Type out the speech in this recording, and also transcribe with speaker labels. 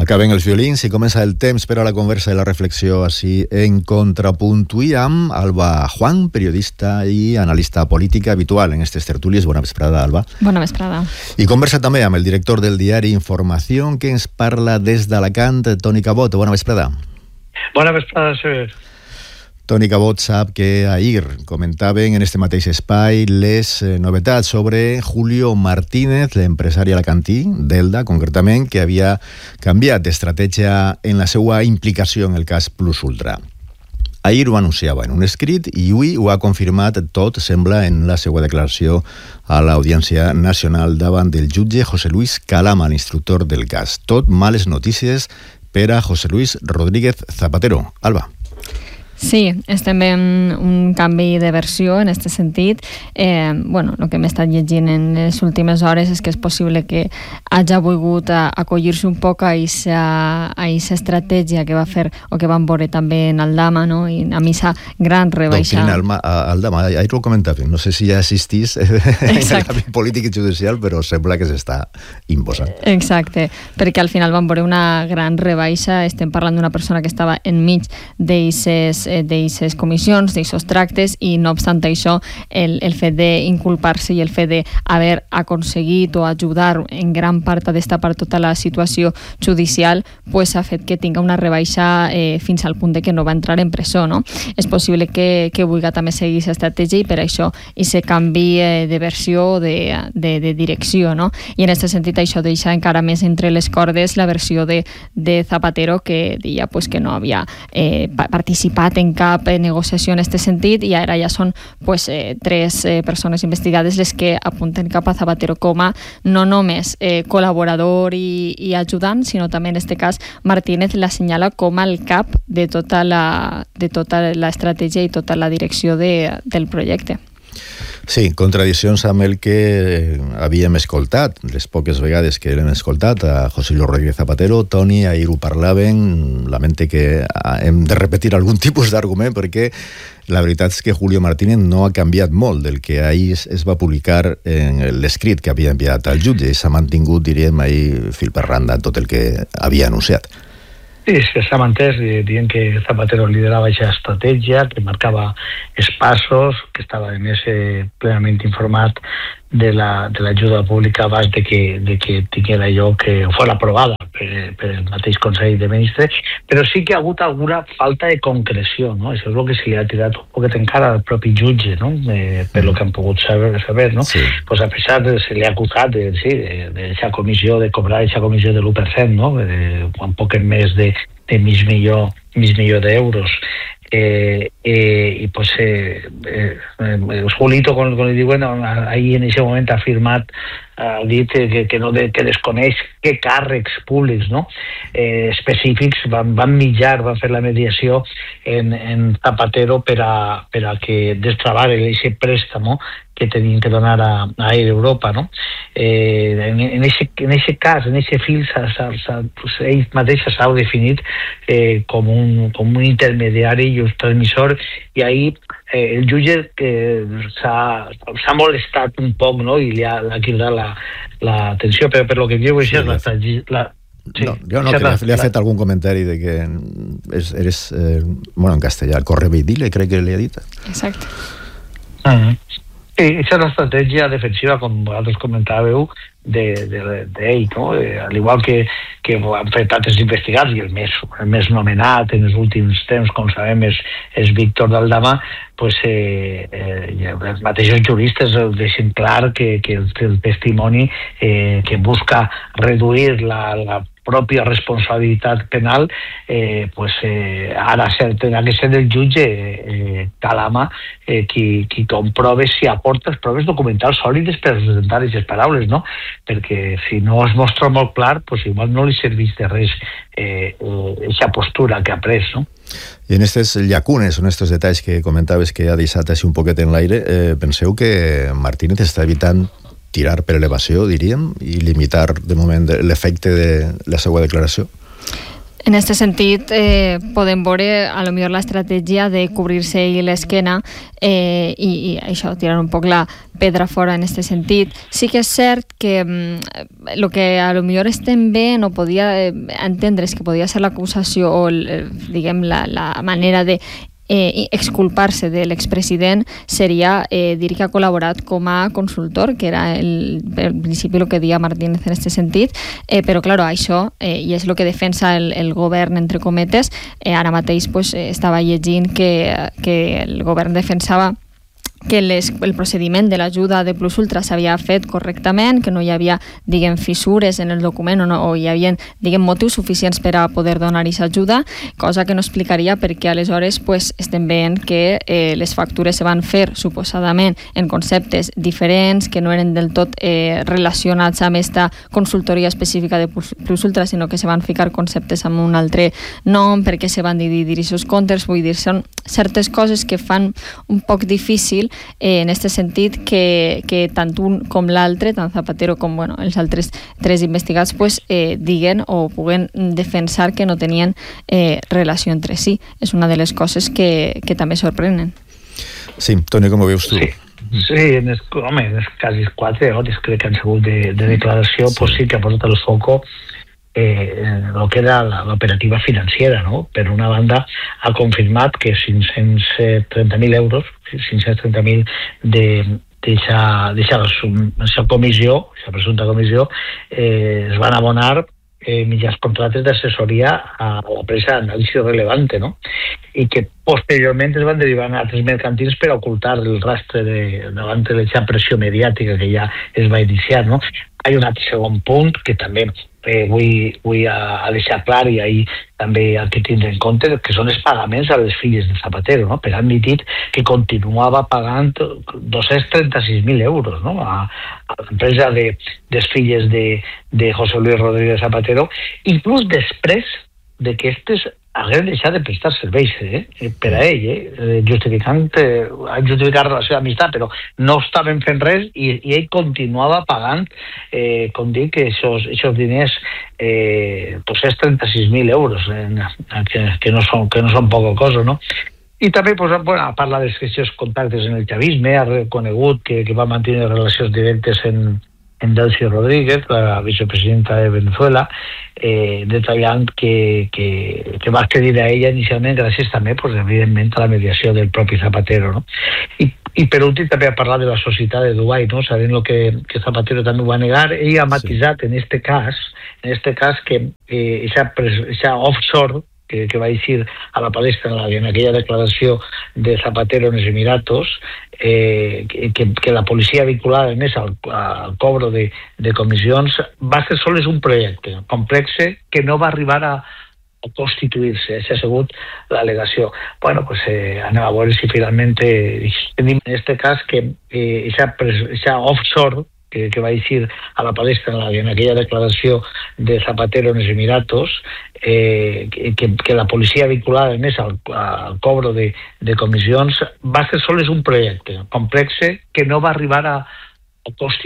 Speaker 1: Acaben els violins i comença el temps per a la conversa i la reflexió així en Contrapuntui amb Alba Juan, periodista i analista política habitual en aquestes tertúlies. Bona vesprada, Alba.
Speaker 2: Bona vesprada.
Speaker 1: I conversa també amb el director del diari Informació, que ens parla des d'Alacant, Toni Cabot. Bona vesprada.
Speaker 3: Bona vesprada, Xavier.
Speaker 1: Toni Cabot sap que ahir comentaven en este mateix espai les novetats sobre Julio Martínez, l'empresari alacantí, d'Elda, concretament, que havia canviat d'estratègia en la seva implicació en el cas Plus Ultra. Ahir ho anunciava en un escrit i avui ho ha confirmat tot, sembla, en la seva declaració a l'Audiència Nacional davant del jutge José Luis Calama, l'instructor del cas. Tot males notícies per a José Luis Rodríguez Zapatero. Alba.
Speaker 2: Sí, estem en un canvi de versió en aquest sentit. El que m'he estat llegint en les últimes hores és que és possible que hagi volgut acollir-se un poc a aquesta estratègia que va fer o que van veure també en Aldama, no? I a mi s'ha gran rebaixa.
Speaker 1: Doctrina Aldama, ahir ho comentàvem, no sé si ja assistís en el canvi polític i judicial, però sembla que s'està imposant.
Speaker 2: Exacte, perquè al final van veure una gran rebaixa. Estem parlant d'una persona que estava enmig d'eixes comissions, d'eixos tractes, i no obstant això, el fet d'inculpar-se i el fet d'haver aconseguit o ajudar en gran part a destapar tota la situació judicial, pues ha fet que tinga una rebaixa fins al punt de que no va entrar en presó, no? És possible que vulgui també seguir aquesta estratègia i per això se canvi de versió o de direcció, no? I en aquest sentit això deixa encara més entre les cordes la versió de Zapatero, que deia pues, que no havia participat en cap negociació en aquest sentit, i ara ja són tres persones investigades les que apunten cap a Zapatero com a no només col·laborador i ajudant, sinó també en aquest cas Martínez l'assenyala com el cap de tota l'estratègia i tota la direcció del projecte.
Speaker 1: Sí, contradiccions amb el que havíem escoltat, les poques vegades que l'hem escoltat a José Luis Rodríguez Zapatero. Toni, ahir ho parlaven, lamente que hem de repetir algun tipus d'argument, perquè la veritat és que Julio Martínez no ha canviat molt del que ahir es va publicar en l'escrit que havia enviat al jutge, i s'ha mantingut, diríem, ahir fil per randa tot el que havia anunciat.
Speaker 3: Sí, s'ha mantès dient que Zapatero liderava aquesta estratègia, que marcava els passos, que estava plenament informat de l'ajuda pública abans de que tinguera lloc, que fos aprovada per el mateix Consell de Ministres, però sí que ha hagut alguna falta de concreció, no? Això és el que se li ha tirat un poquet encara al propi jutge, no? Per lo que han pogut saber, no? Sí. Pues a pesar de se li ha acusat d'aquesta comissió, de cobrar aquesta comissió de l'1%, no? Un poquet més de mig milió d'euros. Y pues Julito, com li diuen, ahí en ese moment ha afirmat, ha dit que desconeix què càrrecs públics, no? Específics van mitjar, van fer la mediació en Zapatero per a que destravar aquest préstamo que tenien que donar a Air Europa, no? En ese cas, en ese fil, ells mateixos s'ha definit com un intermediari i un transmissor, i ahí el jutge s'ha molestat un poc, no? I li ha cridat l'atenció, però per lo que diu és
Speaker 1: le ha fet algun comentari de que eres, en castellà, correveidile, crec que li ha dit.
Speaker 2: Exacte.
Speaker 3: Sí, aquesta és l'estratègia defensiva, com vosaltres comentàveu, d'ell, no? Al igual que han fet altres investigats, i el més nomenat en els últims temps, com sabem, és Víctor d'Aldama, pues, els mateixos juristes deixen clar que el testimoni que busca reduir la pròpia responsabilitat penal, ara tindrà que ser el jutge Calama qui comprove si aporta les proves documentals sòlides per presentar aquestes paraules, no? Perquè si no es mostra molt clar, igual no li serveix de res aquesta postura que ha pres, no?
Speaker 1: I en aquestes llacunes, en aquests detalls que comentaves que ha deixat així un poquet en l'aire, penseu que Martínez està evitant tirar per elevació, diríem, i limitar de moment l'efecte de la seva declaració?
Speaker 2: En este sentit, podem veure a lo millor l'estratègia de cobrir-se l'esquena i això, tirar un poc la pedra fora en este sentit. Sí que és cert que el que a lo millor estem bé no podia entendre és que podia ser l'acusació o diguem la manera de exculpar-se de l'expresident seria dir que ha col·laborat com a consultor, que era en principi el que deia Martínez en aquest sentit, però clar, això i és el que defensa el govern entre cometes. Ara mateix estava llegint que el govern defensava que el procediment de l'ajuda de Plus Ultra s'havia fet correctament, que no hi havia, diguem, fissures en el document o hi havia, diguem, motius suficients per a poder donar aquesta ajuda, cosa que no explicaria perquè aleshores estem veient que les factures se van fer suposadament en conceptes diferents, que no eren del tot relacionats amb aquesta consultoria específica de Plus Ultra, sinó que se van ficar conceptes amb un altre nom, perquè se van dividir aquests comptes. Vull dir, són certes coses que fan un poc difícil en aquest sentit que tant un com l'altre, tant Zapatero com els altres tres investigats, diguen o puguen defensar que no tenien relació entre si. És una de les coses que també sorprenen.
Speaker 1: Sí, Toni, com ho veus tu?
Speaker 3: Sí, en les quasi 4 hores crec que han sigut de declaració, sí que ha posat el foco el que era l'operativa financera, no? Per una banda, ha confirmat que 530.000 euros, 530.000 d'aquesta comissió, aquesta presumpta comissió, es van abonar mitjans contractes d'assessoria a l'empresa Anàlisi Relevante, no? I que posteriorment es van derivar a altres mercantils per ocultar el rastre davant de la pressió mediàtica que ja es va iniciar, no? Hi ha un altre segon punt que també vull deixar clar, i ahir també hay que tindre en compte, que són els pagaments a les filles de Zapatero, no? Per ha admitit que continuava pagant 236.000 euros, no? A l'empresa de les filles de José Luis Rodríguez Zapatero, inclús després de que aquestes hagueren deixat de prestar serveis per a ell, justificant la seva amistat, però no estaven fent res i ell continuava pagant, com dic, aquests diners, 36.000 euros, que no són poca cosa, no? I també parla dels seus contactes en el chavisme, ha reconegut que va mantenir relacions directes en Delcy Rodríguez, la vicepresidenta de Venezuela, detallant que va accedir a ella inicialment gràcies també, evidentment, a la mediació del propi Zapatero, no? I per últim també ha parlat de la societat de Dubai, no? Sabent que Zapatero també ho va negar. Ell ha matisat en este cas que esa offshore que va dir a la palestra en aquella declaració de Zapatero en els Emiratos, que la policia vinculada més al cobro de comissions va ser sols un projecte complexe que no va arribar a constituir-se. Això ha sigut l'al·legació. Anem a veure si finalment tenim en aquest cas que esa offshore que va dir a la palestra en aquella declaració de Zapatero en els Emiratos, que la policia vinculada més al cobro de comissions va ser sols un projecte complexe que no va arribar a constituir